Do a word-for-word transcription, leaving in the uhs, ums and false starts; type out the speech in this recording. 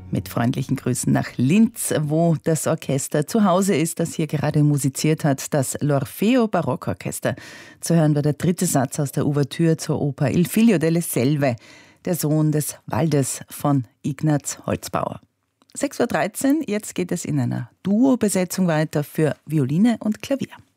Mit freundlichen Grüßen nach Linz, wo das Orchester zu Hause ist, das hier gerade musiziert hat, das L'Orfeo Barockorchester. Zu hören war der dritte Satz aus der Ouvertüre zur Oper Il Figlio delle Selve, der Sohn des Waldes von Ignaz Holzbauer. sechs Uhr dreizehn, jetzt geht es in einer Duo-Besetzung weiter für Violine und Klavier.